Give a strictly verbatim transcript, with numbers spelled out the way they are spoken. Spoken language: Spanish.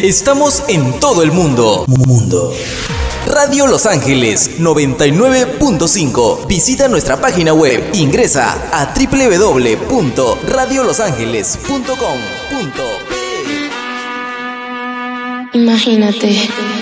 Estamos en todo el mundo. Mundo. Radio Los Ángeles noventa y nueve punto cinco. Visita nuestra página web. Ingresa a doble u doble u doble u punto radio los ángeles punto com punto pe. Imagínate.